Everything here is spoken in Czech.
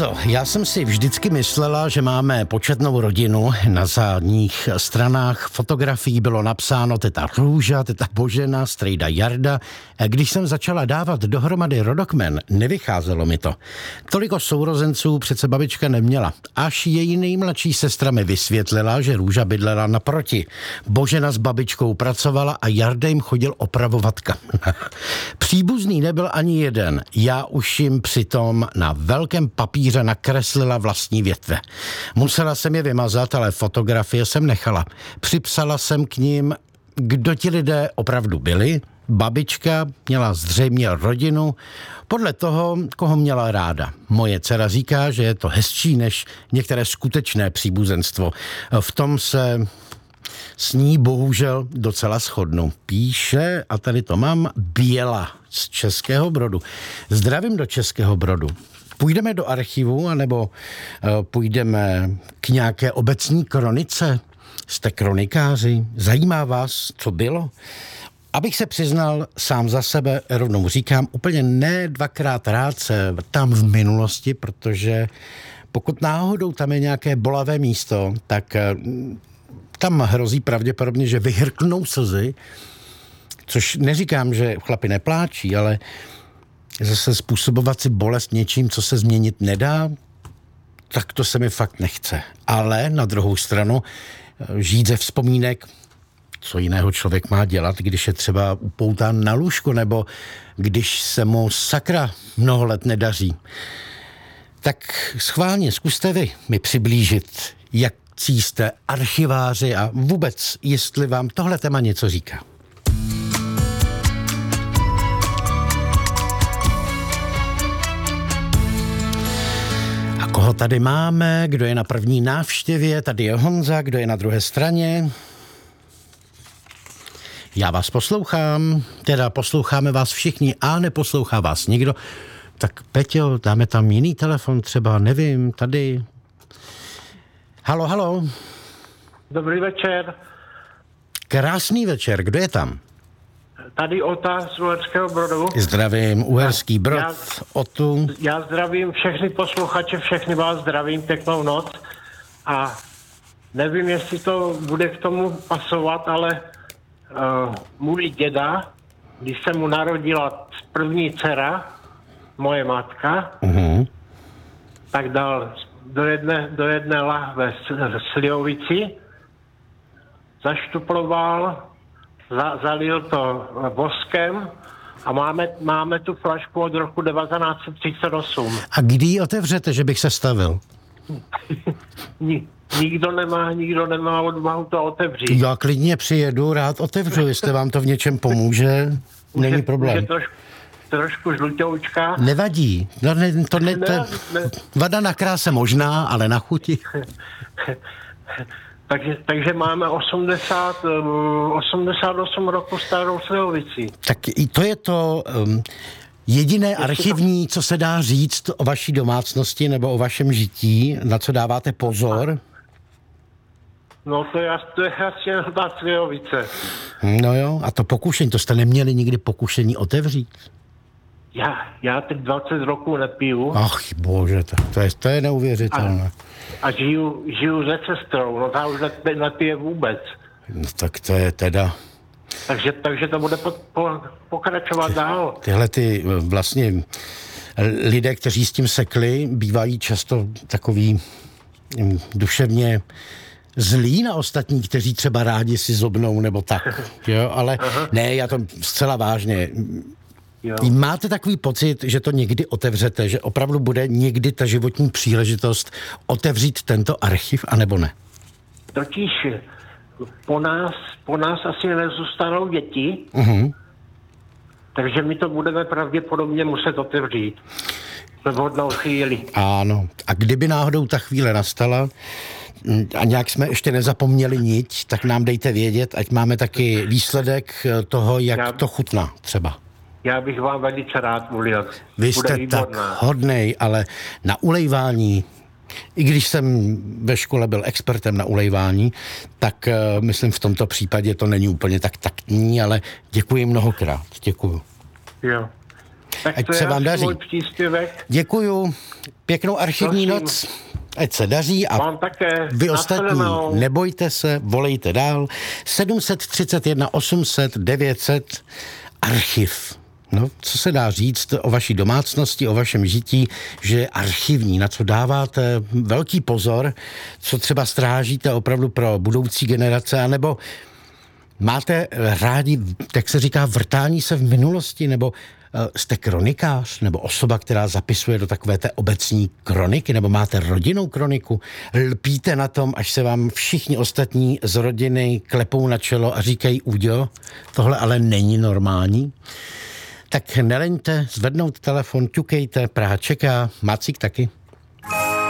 Honzo, já jsem si vždycky myslela, že máme početnou rodinu. Na zadních stranách fotografií bylo napsáno teta Růža, teta Božena, strejda Jarda. Když jsem začala dávat dohromady rodokmen, nevycházelo mi to. Toliko sourozenců přece babička neměla. Až její nejmladší sestra mi vysvětlila, že Růža bydlela naproti. Božena s babičkou pracovala a Jarda jim chodil opravovat Příbuzný nebyl ani jeden. Já už jim přitom na velkém papíře nakreslila vlastní větve. Musela jsem je vymazat, ale fotografie jsem nechala. Připsala jsem k ním, kdo ti lidé opravdu byli. Babička měla zřejmě rodinu podle toho, koho měla ráda. Moje dcera říká, že je to hezčí než některé skutečné příbuzenstvo. V tom se s ní bohužel docela shodnu. Píše, a tady to mám, Běla z Českého Brodu. Zdravím do Českého Brodu. Půjdeme do archivu, anebo půjdeme k nějaké obecní kronice? Jste kronikáři? Zajímá vás, co bylo? Abych se přiznal sám za sebe, rovnou říkám, úplně ne dvakrát rád se tam v minulosti, protože pokud náhodou tam je nějaké bolavé místo, tak tam hrozí pravděpodobně, že vyhrknou slzy, což neříkám, že chlapi nepláčí, ale zase způsobovat si bolest něčím, co se změnit nedá, tak to se mi fakt nechce. Ale na druhou stranu žít ze vzpomínek, co jiného člověk má dělat, když je třeba upoután na lůžko, nebo když se mu sakra mnoho let nedaří. Tak schválně zkuste vy mi přiblížit, jak jste archiváři a vůbec, jestli vám tohle téma něco říká. A koho tady máme? Kdo je na první návštěvě? Tady je Honza, kdo je na druhé straně? Já vás poslouchám, teda posloucháme vás všichni a neposlouchá vás nikdo. Tak Peťo, dáme tam jiný telefon třeba, nevím, tady. Halo, halo. Dobrý večer. Krásný večer, kdo je tam? Tady Ota z Uherského Brodu. Zdravím, Uherský Brod, Otu. Já zdravím všechny posluchače, všechny vás zdravím, pěknou noc. A nevím, jestli to bude k tomu pasovat, ale můj děda, když se mu narodila první dcera, moje matka, tak dal do jedné lahve slivovici, zaštuploval, zalil to voskem a máme tu flašku od roku 1938. A kdy ji otevřete, že bych se stavil? Nikdo nemá odvahu to otevřít. Já klidně přijedu, rád otevřu, jestli vám to v něčem pomůže, není problém. Trošku žlutoučka. Nevadí. No, vada na kráse možná, ale na chuti. takže máme 88 roku starou slivovici. Tak i to je to jediné archivní, co se dá říct o vaší domácnosti nebo o vašem žití, na co dáváte pozor? No to je asi ta slivovice. No jo, a to pokušení, to jste neměli nikdy pokušení otevřít? Já teď 20 roků nepiju. Ach bože, to je neuvěřitelné. A žiju se sestrou, no ta už nepije vůbec. No tak to je teda... Takže to bude pokračovat dál. Tyhle ty vlastně lidé, kteří s tím sekli, bývají často takový duševně zlí na ostatní, kteří třeba rádi si zobnou nebo tak. Jo, ale ne, já to zcela vážně... Jo. Máte takový pocit, že to někdy otevřete, že opravdu bude někdy ta životní příležitost otevřít tento archiv, anebo ne? Totiž po nás asi nezůstanou děti, takže my to budeme pravděpodobně muset otevřít ve vhodnou chvíli. Ano. A kdyby náhodou ta chvíle nastala a nějak jsme ještě nezapomněli nic, tak nám dejte vědět, ať máme taky výsledek toho, jak to chutná třeba. Já bych vám velice rád ulil. Vy jste tak hodnej, ale na ulejvání, i když jsem ve škole byl expertem na ulejvání, tak myslím v tomto případě to není úplně tak taktní, ale děkuji mnohokrát. Děkuju. Jo. Tak ať to se je vám daří. můj příspěvek. Děkuju, pěknou archivní Prosím. noc, ať se daří a Vám také. vy ostatní Nashledanou. nebojte se, volejte dál. 731 800 900 archiv. No, co se dá říct o vaší domácnosti, o vašem žití, že je archivní, na co dáváte velký pozor, co třeba strážíte opravdu pro budoucí generace, anebo máte rádi, jak se říká, vrtání se v minulosti, nebo jste kronikář, nebo osoba, která zapisuje do takové té obecní kroniky, nebo máte rodinnou kroniku, lpíte na tom, až se vám všichni ostatní z rodiny klepou na čelo a říkají, Uďo, tohle ale není normální. Tak neleňte, zvednout telefon, ťukejte, Praha čeká, Macík taky.